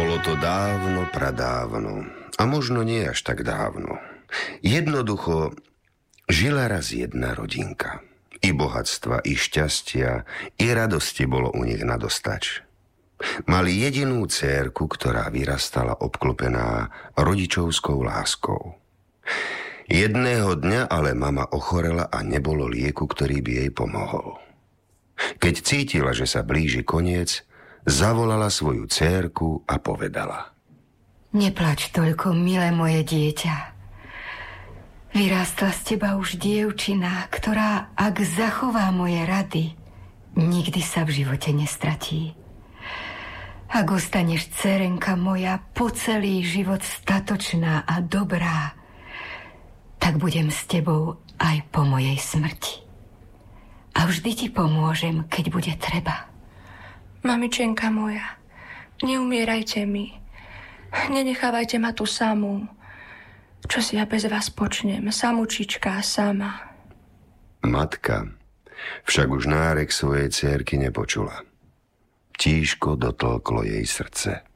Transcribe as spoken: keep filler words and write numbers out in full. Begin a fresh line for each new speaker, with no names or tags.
Bolo to dávno, pradávno. A možno nie až tak dávno. Jednoducho žila raz jedna rodinka. I bohatstva, i šťastia, i radosti bolo u nich nadostač. Mali jedinú dcérku, ktorá vyrastala obklopená rodičovskou láskou. Jedného dňa ale mama ochorela a nebolo lieku, ktorý by jej pomohol. Keď cítila, že sa blíži koniec, zavolala svoju dcérku a povedala:
Neplač toľko, milé moje dieťa. Vyrástla z teba už dievčina, ktorá, ak zachová moje rady, nikdy sa v živote nestratí. Ak ostaneš, dcerenka moja, po celý život statočná a dobrá, tak budem s tebou aj po mojej smrti. A vždy ti pomôžem, keď bude treba.
Mamičenka moja, neumierajte mi. Nenechávajte ma tu samú. Čo si ja bez vás počnem, samučička, sama.
Matka však už nárek svojej dcérky nepočula. Tížko dotlklo jej srdce.